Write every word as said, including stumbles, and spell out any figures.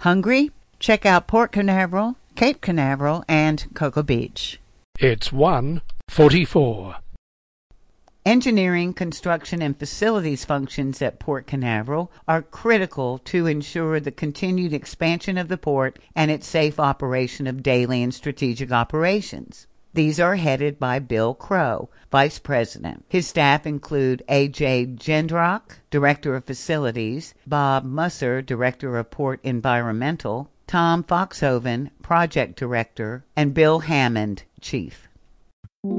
Hungry? Check out Port Canaveral, Cape Canaveral, and Cocoa Beach. It's one forty-four. Engineering, construction, and facilities functions at Port Canaveral are critical to ensure the continued expansion of the port and its safe operation of daily and strategic operations. These are headed by Bill Crow, Vice President. His staff include A J Gendrock, Director of Facilities, Bob Musser, Director of Port Environmental, Tom Foxhoven, Project Director, and Bill Hammond, Chief.